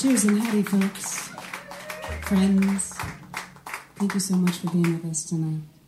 Cheers and howdy, folks, friends. Thank you so much for being with us tonight.